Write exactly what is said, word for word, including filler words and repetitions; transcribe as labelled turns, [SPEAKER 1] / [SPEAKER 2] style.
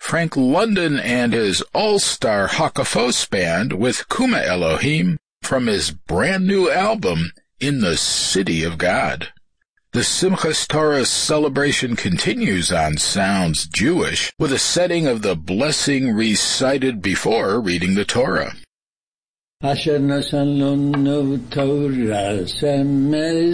[SPEAKER 1] Frank London and his all-star Hakafos band with Kuma Elohim from his brand new album, In the City of God. The Simchas Torah celebration continues on Sounds Jewish with a setting of the blessing recited before reading the Torah.
[SPEAKER 2] Asher nasan לנו תורה